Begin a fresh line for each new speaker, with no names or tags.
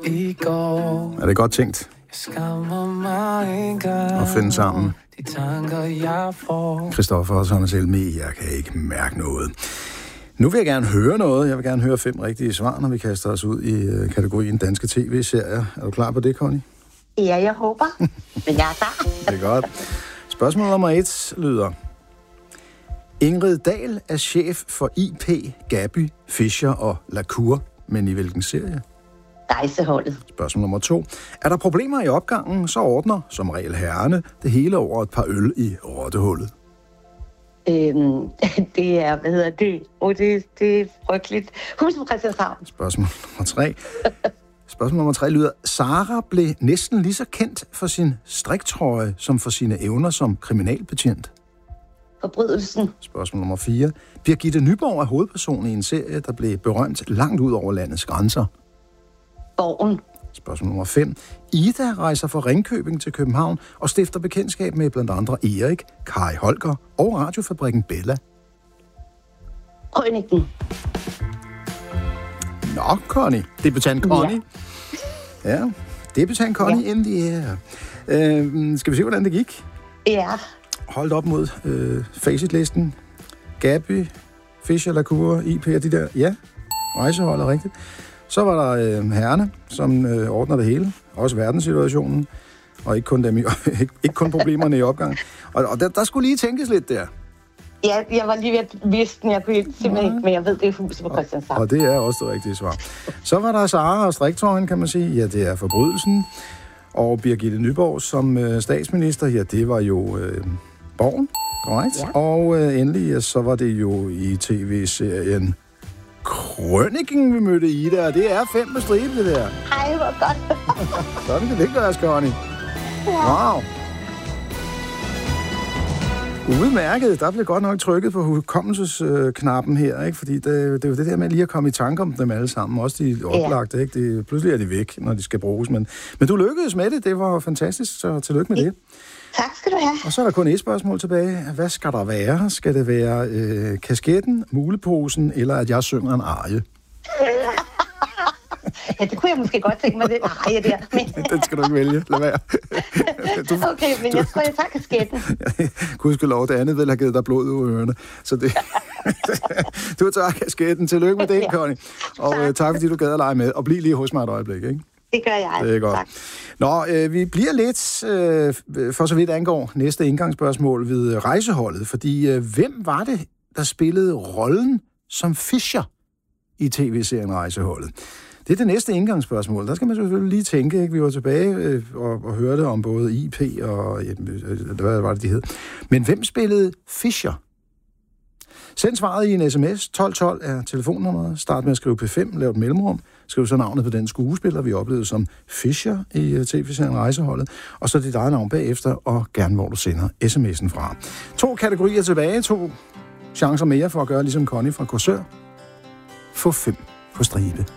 i går.
Er det godt tænkt?
Jeg skammer mig engang.
Og finde sammen.
De tanker, jeg får.
Christoffer og Thomas Helmig, jeg kan ikke mærke noget. Nu vil jeg gerne høre noget. Jeg vil gerne høre 5 rigtige svar, når vi kaster os ud i kategorien danske tv-serier. Er du klar på det, Connie?
Ja, jeg håber. Men jeg er klar.
Det er godt. Spørgsmål nummer 1 lyder: Ingrid Dahl er chef for IP, Gaby, Fischer og Lacour, men i hvilken serie?
Rejseholdet.
Spørgsmål nummer 2. Er der problemer i opgangen, så ordner, som regel herrerne, det hele over et par øl i rottehullet.
Det er, hvad hedder det? Det er frygteligt. Huset på Christianshavn.
Spørgsmål nummer 3. Spørgsmål nummer 3 lyder: Sara blev næsten lige så kendt for sin striktrøje, som for sine evner som kriminalbetjent.
Forbrydelsen.
Spørgsmål nummer 4. Birgitte Nyborg er hovedperson i en serie, der blev berømt langt ud over landets grænser.
Borgen.
Spørgsmål nummer 5. Ida rejser fra Ringkøbing til København og stifter bekendtskab med blandt andre Erik, Kai Holger og radiofabrikken Bella.
Krøniken.
Nå, Connie. Debutant Connie. Ja, debutant Connie in the air. Skal vi se, hvordan det gik?
Ja.
Holdt op mod facitlisten. Gaby, Fischer, Lacour, IP og de der. Ja, rejsehold er rigtigt. Så var der herrerne, som ordner det hele. Også verdenssituationen. Og ikke kun, ikke kun problemerne i opgang. Og der skulle lige tænkes lidt der.
Ja, jeg var lige ved at vidste den. Jeg kunne simpelthen ikke, men jeg ved, det er huset på Christianshavn.
Og det er også det rigtige svar. Så var der Sara og striktøjen, kan man sige. Ja, det er forbrydelsen. Og Birgitte Nyborg som statsminister, ja, det var jo Borgen, korrekt? Ja. Og endelig, så var det jo i tv-serien Krøniken, vi mødte Ida, og det er 5 med stribe, det der.
Ej, hvor godt.
Sådan kan det gøres, Connie. Wow. Udmærket. Der blev godt nok trykket på hukommelsesknappen her, ikke? Fordi det er jo det der med lige at komme i tanke om dem alle sammen. Også de oplagte, ikke? Pludselig er de væk, når de skal bruges. Men du lykkedes med det. Det var fantastisk, så tillykke med det.
Tak skal du have.
Og så er der kun et spørgsmål tilbage. Hvad skal der være? Skal det være kasketten, muleposen, eller at jeg synger en arie?
Ja, det kunne jeg måske godt tænke mig, det arie der. Men...
Den skal du ikke vælge. Lad være.
Okay, men jeg tror, jeg tager kasketten.
Gudskelov, det andet vil have givet dig blod ud af ørerne. Så det... Du tager kasketten. Tillykke med det, Connie. Og tak, fordi du gad at lege med. Og bliv lige hos mig et øjeblik, ikke?
Det gør jeg.
Det er godt. Tak. Nå, vi bliver lidt, for så vidt angår næste indgangsspørgsmål ved rejseholdet. Fordi hvem var det, der spillede rollen som Fischer i tv-serien Rejseholdet? Det er det næste indgangsspørgsmål. Der skal man selvfølgelig lige tænke, ikke? Vi var tilbage og hørte om både IP og hvad var det, de hed. Men hvem spillede Fischer? Send svaret i en sms. 1212 er telefonnummeret. Start med at skrive P5, lav et mellemrum. Skriv så navnet på den skuespiller, vi oplevede som Fischer i tv-serien Rejseholdet. Og så dit eget navn bagefter, og gerne hvor du sender sms'en fra. 2 kategorier tilbage. 2 chancer mere for at gøre ligesom Connie fra Korsør. Få 5 på stribe.